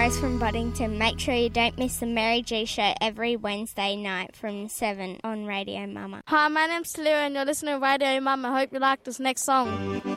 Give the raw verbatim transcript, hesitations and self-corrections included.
Rose from Boddington. Make sure you don't miss the Mary G Show every Wednesday night from seven on Radio Mama. Hi, my name's Talia and you're listening to Radio Mama. I hope you like this next song.